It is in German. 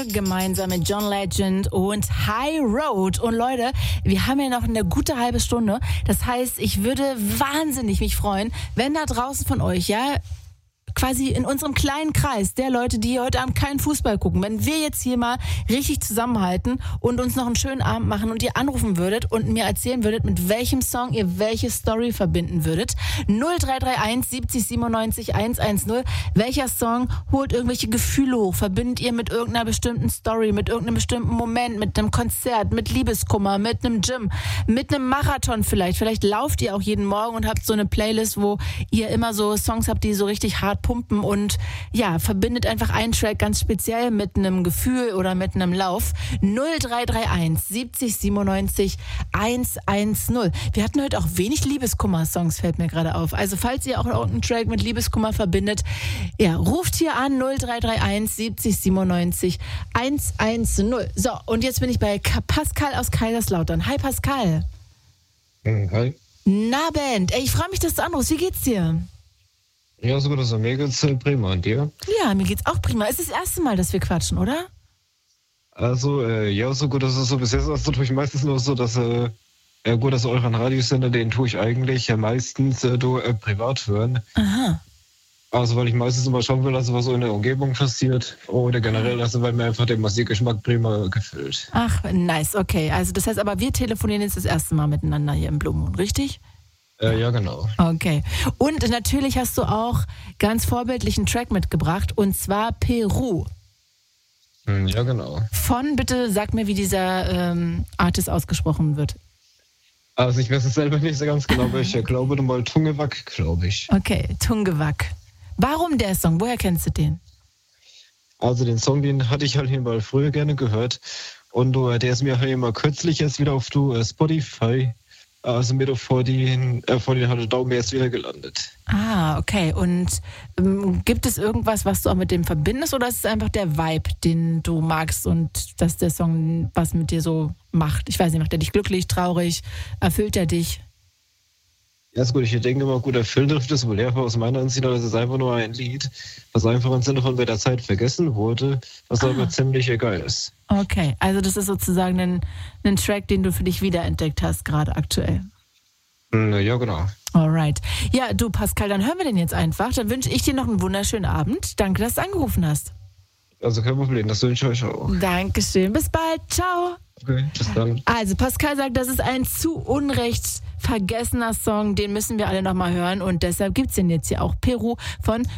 gemeinsam mit John Legend und High Road. Und Leute, wir haben ja noch eine gute halbe Stunde. Das heißt, ich würde wahnsinnig mich freuen, wenn da draußen von euch, ja, quasi in unserem kleinen Kreis der Leute, die heute Abend keinen Fußball gucken, wenn wir jetzt hier mal richtig zusammenhalten und uns noch einen schönen Abend machen und ihr anrufen würdet und mir erzählen würdet, mit welchem Song ihr welche Story verbinden würdet. 0331 70 97 110. Welcher Song holt irgendwelche Gefühle hoch? Verbindet ihr mit irgendeiner bestimmten Story, mit irgendeinem bestimmten Moment, mit einem Konzert, mit Liebeskummer, mit einem Gym, mit einem Marathon vielleicht? Vielleicht lauft ihr auch jeden Morgen und habt so eine Playlist, wo ihr immer so Songs habt, die so richtig hart pumpen und ja, verbindet einfach einen Track ganz speziell mit einem Gefühl oder mit einem Lauf. 0331 70 97 110. Wir hatten heute auch wenig Liebeskummer-Songs, fällt mir gerade auf. Also falls ihr auch irgendeinen Track mit Liebeskummer verbindet, ja, ruft hier an 0331 70 97 110. So, und jetzt bin ich bei Pascal aus Kaiserslautern. Hi Pascal. Hi. Na Band, ey, ich freue mich, dass du anrufst. Wie geht's dir? Ja, so gut, also mir geht's prima. Und dir? Ja, mir geht's auch prima. Es ist das erste Mal, dass wir quatschen, oder? Also, ja, so gut, das ist so bis jetzt ist natürlich meistens nur so, dass, ja gut, dass euren Radiosender, den tue ich eigentlich meistens privat hören. Aha. Also, weil ich meistens immer schauen will, also was so in der Umgebung passiert. Oder generell, also weil mir einfach der Musikgeschmack prima gefällt. Ach, nice, okay. Also das heißt aber, wir telefonieren jetzt das erste Mal miteinander hier im Blue Moon, richtig? Ja, genau. Okay. Und natürlich hast du auch ganz vorbildlich einen Track mitgebracht, und zwar Peru. Ja, genau. Von, bitte sag mir, wie dieser Artist ausgesprochen wird. Also ich weiß es selber nicht so ganz genau, aber ich glaube mal Tungewack, glaube ich. Okay, Tungewack. Warum der Song? Woher kennst du den? Also den Song, den hatte ich halt hier mal früher gerne gehört. Und der ist mir halt immer kürzlich jetzt wieder auf Spotify, also mir doch vor den halt Daumen erst wieder gelandet. Ah, okay. Und gibt es irgendwas, was du auch mit dem verbindest, oder ist es einfach der Vibe, den du magst und dass der Song was mit dir so macht? Ich weiß nicht, macht er dich glücklich, traurig? Erfüllt er dich? Ja, ist gut. Ich denke immer, gut, erfüllt trifft es wohl eher aus meiner Ansicht, aber es ist einfach nur ein Lied, was einfach im Sinne von bei der Zeit vergessen wurde, was aber ziemlich geil ist. Okay, also das ist sozusagen ein Track, den du für dich wiederentdeckt hast, gerade aktuell. Ja, genau. Alright. Ja, du Pascal, dann hören wir den jetzt einfach. Dann wünsche ich dir noch einen wunderschönen Abend. Danke, dass du angerufen hast. Also kein Problem, das wünsche ich euch auch. Dankeschön, bis bald, ciao. Okay, bis dann. Also Pascal sagt, das ist ein zu Unrecht vergessener Song, den müssen wir alle nochmal hören und deshalb gibt's den jetzt hier auch. Peru von